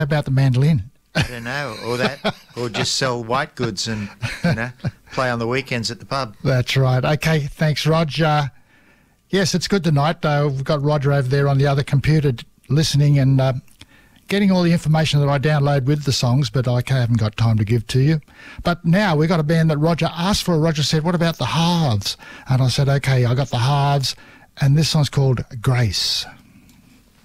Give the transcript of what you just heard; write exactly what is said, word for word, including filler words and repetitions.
about the mandolin? I don't know, or that, or just sell white goods and, you know, play on the weekends at the pub. That's right. Okay, thanks, Rog. Uh, yes, it's good tonight. Uh, we've got Roger over there on the other computer listening and uh, getting all the information that I download with the songs, but I haven't got time to give to you. But now we've got a band that Roger asked for. Roger said, what about the Halves? And I said, okay, I got the Halves, and this song's called Grace.